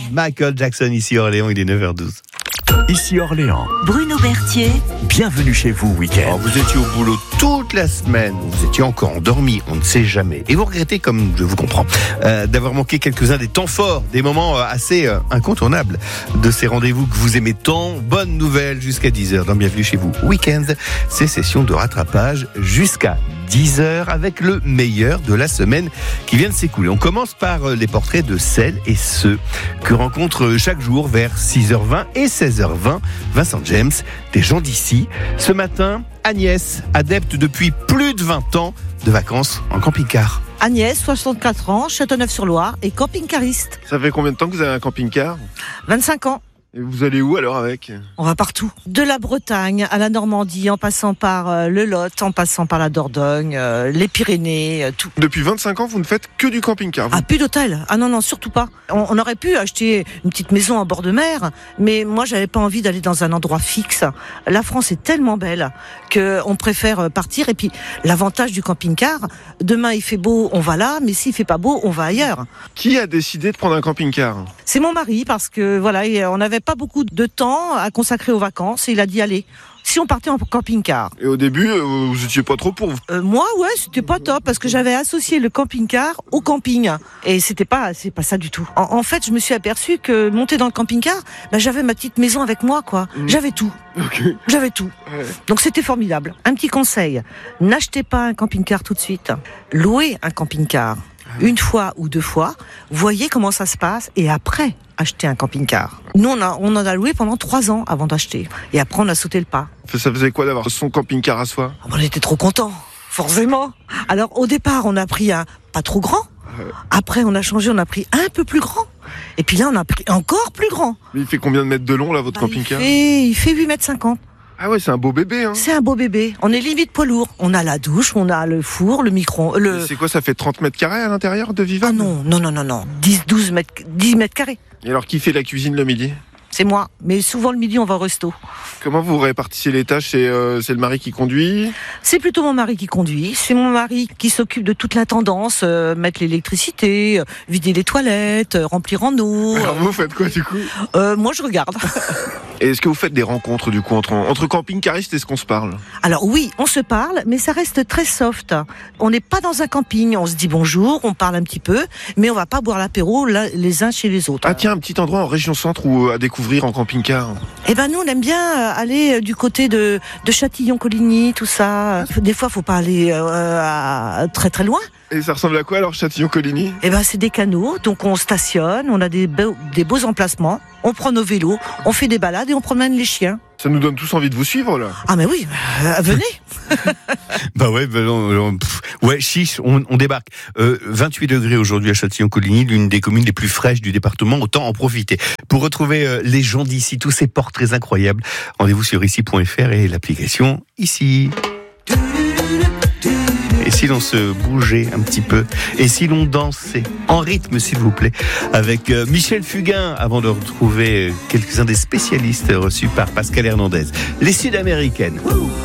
Michael Jackson, ici Orléans, il est 9h12. Ici Orléans. Bruno Berthier. Bienvenue chez vous, week-end. Vous étiez au boulot toute la semaine, vous étiez encore endormi, on ne sait jamais. Et vous regrettez, comme je vous comprends, d'avoir manqué quelques-uns des temps forts, des moments assez incontournables de ces rendez-vous que vous aimez tant. Bonne nouvelle, jusqu'à 10h dans Bienvenue chez vous Week-end, ces sessions de rattrapage jusqu'à 10h avec le meilleur de la semaine qui vient de s'écouler. On commence par les portraits de celles et ceux que rencontre chaque jour vers 6h20 et 16h20 Vincent James, des gens d'ici. Ce matin, Agnès, adepte depuis plus de 20 ans de vacances en camping-car. Agnès, 64 ans, Châteauneuf-sur-Loire et camping-cariste. Ça fait combien de temps que vous avez un camping-car ? 25 ans. Et vous allez où alors avec ? On va partout. De la Bretagne à la Normandie, en passant par le Lot, en passant par la Dordogne, les Pyrénées, tout. Depuis 25 ans, vous ne faites que du camping-car. Ah, plus d'hôtel. Ah non, surtout pas. On aurait pu acheter une petite maison en bord de mer, mais moi, j'avais pas envie d'aller dans un endroit fixe. La France est tellement belle qu'on préfère partir. Et puis, l'avantage du camping-car, demain il fait beau, on va là, mais s'il fait pas beau, on va ailleurs. Qui a décidé de prendre un camping-car ? C'est mon mari, parce que voilà, on n'avait pas beaucoup de temps à consacrer aux vacances et il a dit allez, si on partait en camping-car. Et au début, vous étiez pas trop pour. Moi, ouais, c'était pas top parce que j'avais associé le camping-car au camping et c'est pas ça du tout. En fait, je me suis aperçue que monter dans le camping-car, j'avais ma petite maison avec moi, quoi. J'avais tout. Okay. J'avais tout. Ouais. Donc c'était formidable. Un petit conseil, n'achetez pas un camping-car tout de suite. Louez un camping-car. Une fois ou deux fois, voyez comment ça se passe et après, achetez un camping-car. Nous, on en a loué pendant 3 ans avant d'acheter. Et après, on a sauté le pas. Ça faisait quoi d'avoir son camping-car à soi ? On était trop contents, forcément. Alors, au départ, on a pris un pas trop grand. Après, on a changé, on a pris un peu plus grand. Et puis là, on a pris encore plus grand. Mais il fait combien de mètres de long, là, votre camping-car ? Il fait 8,50 m. Ah ouais, c'est un beau bébé, hein. C'est un beau bébé. On est limite poids lourd. On a la douche, on a le four, le micro... C'est quoi, ça fait 30 mètres carrés à l'intérieur de vivable ? Ah non. 10 mètres carrés. Et alors, qui fait la cuisine le midi ? C'est moi. Mais souvent, le midi, on va au resto. Comment vous répartissez les tâches ? C'est le mari qui conduit ? C'est plutôt mon mari qui conduit. C'est mon mari qui s'occupe de toute la tendance, mettre l'électricité, vider les toilettes, remplir en eau. Alors vous faites quoi du coup ? Moi, je regarde. Et est-ce que vous faites des rencontres du coup entre camping-caristes, est-ce qu'on se parle ? Alors oui, on se parle, mais ça reste très soft. On n'est pas dans un camping. On se dit bonjour, on parle un petit peu, mais on va pas boire l'apéro les uns chez les autres. Ah tiens, un petit endroit en région centre où à découvrir en camping-car. Eh ben nous, on aime bien aller du côté de Châtillon-Coligny, tout ça. Des fois, faut pas aller très très loin. Et ça ressemble à quoi alors, Châtillon-Coligny ? Eh ben c'est des canaux, donc on stationne, on a des beaux emplacements, on prend nos vélos, on fait des balades et on promène les chiens. Ça nous donne tous envie de vous suivre là. Ah mais oui, venez. Ouais, chiche, on débarque. 28 degrés aujourd'hui à Châtillon-Coligny, l'une des communes les plus fraîches du département, autant en profiter. Pour retrouver les gens d'ici, tous ces portraits incroyables, rendez-vous sur ici.fr et l'application Ici. Et si l'on se bougeait un petit peu ? Et si l'on dansait en rythme, s'il vous plaît, avec Michel Fugain, avant de retrouver quelques-uns des spécialistes reçus par Pascal Hernandez. Les Sud-Américaines.